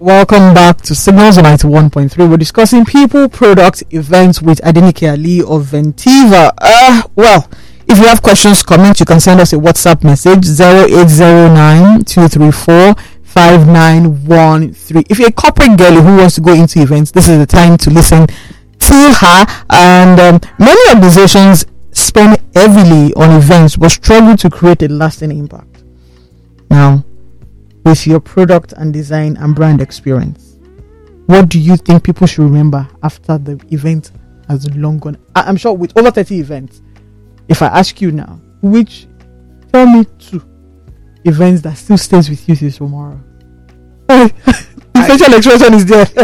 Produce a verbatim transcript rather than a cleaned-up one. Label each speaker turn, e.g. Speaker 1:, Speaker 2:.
Speaker 1: Welcome back to Signals on ninety-one point three. We're discussing people, product, events with Adenike Ali of Ventiva. Uh, well, if you have questions, comments, you can send us a WhatsApp message zero eight zero nine two three four five nine one three. If you're a corporate girl who wants to go into events, this is the time to listen to her. And um, many organizations spend heavily on events but struggle to create a lasting impact. Now, with your product and design and brand experience, what do you think people should remember after the event has long gone? I- I'm sure with over thirty events, if I ask you now, which, tell me two events that still stays with you till tomorrow. The facial expression is there.